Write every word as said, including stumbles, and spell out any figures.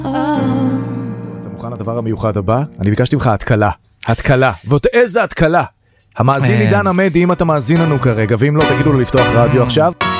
אתה מוכן לדבר המיוחד הבא? אני ביקשתי ממך התקלה. התקלה. ועוד איזה התקלה? המאזין עידן עמדי, אם אתה מאזין לנו כרגע, ואם לא, תגידו לו לפתוח רדיו עכשיו.